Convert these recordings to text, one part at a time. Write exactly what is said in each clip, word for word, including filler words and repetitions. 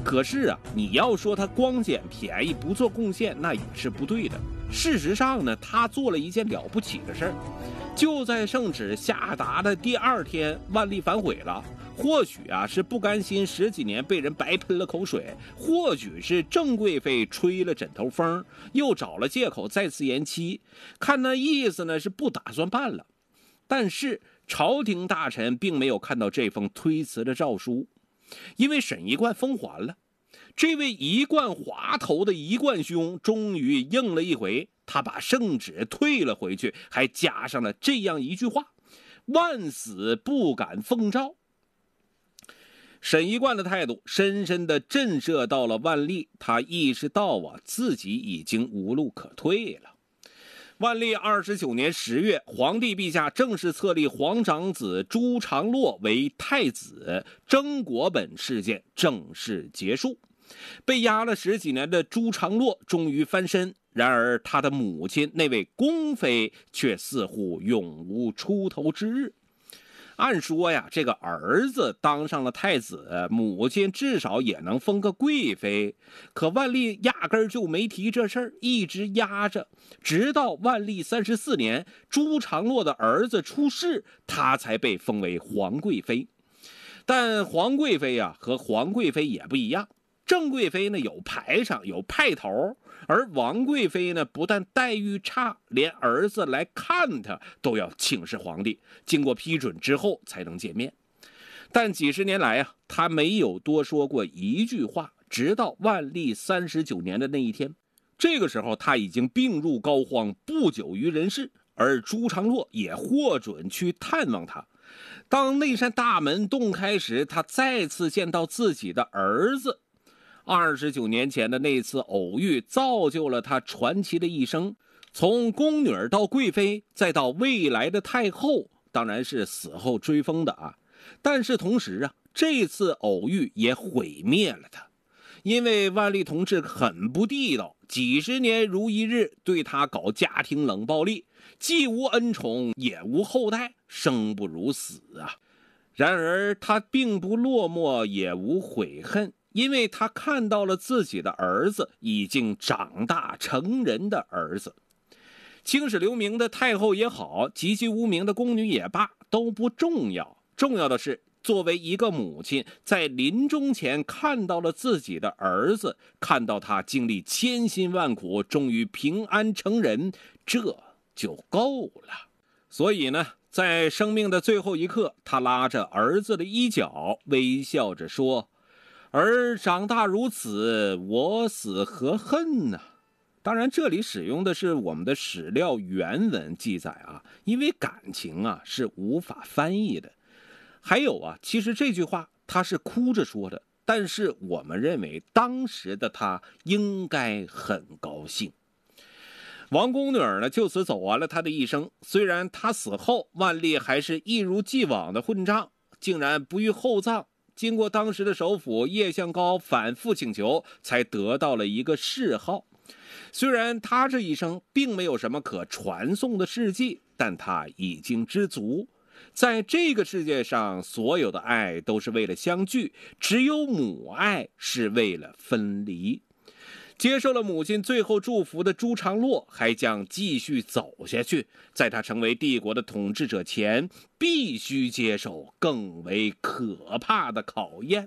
可是啊，你要说他光捡便宜不做贡献，那也是不对的。事实上呢，他做了一件了不起的事儿。就在圣旨下达的第二天，万历反悔了。或许啊是不甘心十几年被人白喷了口水，或许是郑贵妃吹了枕头风，又找了借口再次延期。看那意思呢，是不打算办了。但是朝廷大臣并没有看到这封推辞的诏书，因为沈一贯封还了。这位一贯滑头的一贯兄终于应了一回，他把圣旨退了回去，还加上了这样一句话：万死不敢奉诏。沈一贯的态度深深地震慑到了万历，他意识到啊自己已经无路可退了。万历二十九年十月，皇帝陛下正式册立皇长子朱常洛为太子，征国本事件正式结束。被压了十几年的朱常洛终于翻身，然而他的母亲那位宫妃却似乎永无出头之日。按说呀，这个儿子当上了太子，母亲至少也能封个贵妃。可万历压根儿就没提这事儿，一直压着，直到万历三十四年，朱常洛的儿子出世，他才被封为皇贵妃。但皇贵妃呀，和皇贵妃也不一样。郑贵妃呢有排场有派头，而王贵妃呢不但待遇差，连儿子来看她都要请示皇帝，经过批准之后才能见面。但几十年来啊，他没有多说过一句话，直到万历三十九年的那一天。这个时候他已经病入膏肓，不久于人世，而朱常洛也获准去探望他。当那扇大门洞开时，他再次见到自己的儿子。二十九年前的那次偶遇造就了他传奇的一生，从宫女到贵妃，再到未来的太后，当然是死后追封的啊。但是同时啊，这次偶遇也毁灭了他，因为万历同志很不地道，几十年如一日对他搞家庭冷暴力，既无恩宠也无后代，生不如死啊。然而他并不落寞，也无悔恨，因为他看到了自己的儿子已经长大成人的儿子。青史留名的太后也好，籍籍无名的宫女也罢，都不重要，重要的是作为一个母亲，在临终前看到了自己的儿子，看到他经历千辛万苦终于平安成人，这就够了。所以呢，在生命的最后一刻，他拉着儿子的衣角，微笑着说：儿长大如此，我死何恨呢？当然这里使用的是我们的史料原文记载啊，因为感情啊是无法翻译的。还有啊，其实这句话他是哭着说的，但是我们认为当时的他应该很高兴。王宫女呢就此走完了他的一生，虽然他死后万历还是一如既往的混账，竟然不予厚葬，经过当时的首辅叶向高反复请求，才得到了一个谥号。虽然他这一生并没有什么可传颂的事迹，但他已经知足。在这个世界上，所有的爱都是为了相聚，只有母爱是为了分离。接受了母亲最后祝福的朱常洛还将继续走下去，在他成为帝国的统治者前，必须接受更为可怕的考验。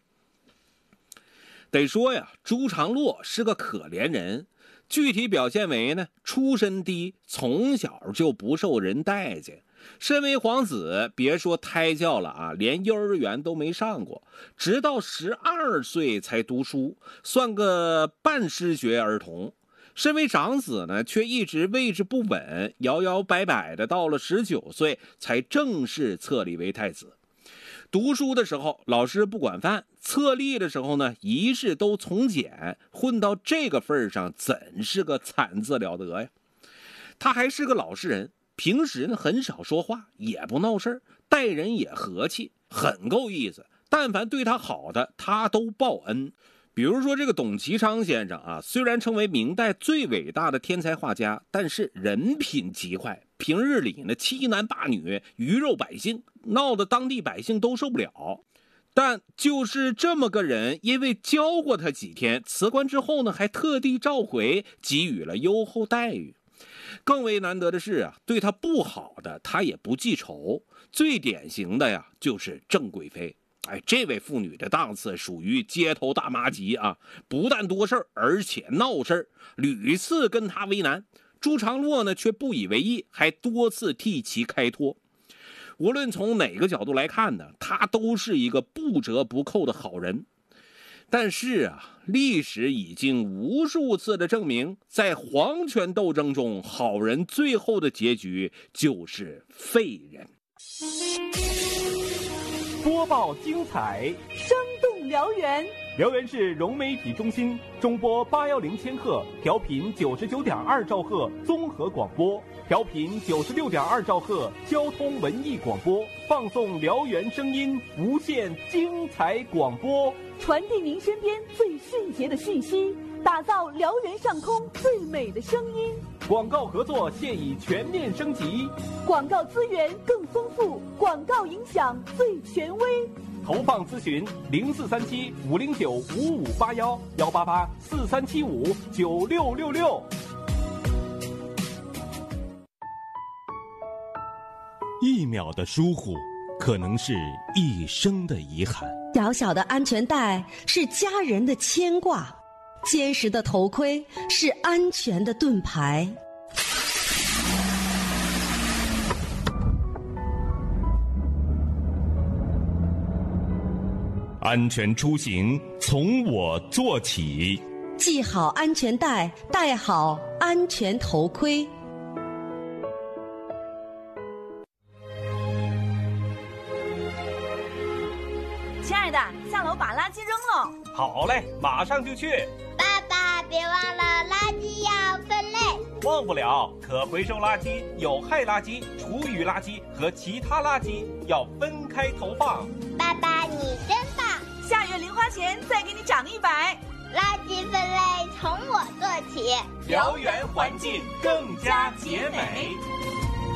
得说呀，朱常洛是个可怜人，具体表现为呢，出身低，从小就不受人待见。身为皇子，别说胎教了啊，连幼儿园都没上过，直到十二岁才读书，算个半失学儿童。身为长子呢，却一直位置不稳，摇摇摆摆的，到了十九岁才正式册立为太子。读书的时候老师不管饭，册立的时候呢仪式都从简，混到这个份上怎是个惨字了得呀。他还是个老实人，平时呢很少说话，也不闹事儿，待人也和气，很够意思。但凡对他好的，他都报恩。比如说这个董其昌先生啊，虽然成为明代最伟大的天才画家，但是人品极坏，平日里呢欺男霸女，鱼肉百姓，闹得当地百姓都受不了。 但就是这么个人，因为教过他几天，辞官之后呢，还特地召回，给予了优厚待遇。更为难得的是啊，对他不好的他也不记仇。最典型的呀，就是郑贵妃。哎，这位妇女的档次属于街头大妈级啊，不但多事儿，而且闹事儿，屡次跟她为难。朱常洛呢，却不以为意，还多次替其开脱。无论从哪个角度来看呢，他都是一个不折不扣的好人。但是啊，历史已经无数次的证明，在皇权斗争中，好人最后的结局就是废人。 播报精彩， 生动燎原。 辽源市融媒体中心中波八幺零千赫，调频九十九点二兆赫综合广播，调频九十六点二兆赫交通文艺广播，放送辽源声音，无限精彩广播， 传递您身边最迅捷的讯息，打造辽源上空最美的声音。 广告合作现已全面升级， 广告资源更丰富，广告影响最权威。 投放咨询零四三七五零九五五八幺幺八八四三七五九六六六。 一秒的疏忽，可能是一生的遗憾。 小小的安全带是家人的牵挂，坚实的头盔是安全的盾牌。 安全出行从我做起， 系好安全带，戴好安全头盔。 亲爱的，下楼把垃圾扔了。 好嘞，马上就去。 爸爸，别忘了垃圾要分类。 忘不了，可回收垃圾、有害垃圾、厨余垃圾和其他垃圾要分开投放。 爸爸，你真棒！ 下月零花钱再给你涨一百。 垃圾分类从我做起， 辽源环境更加洁美。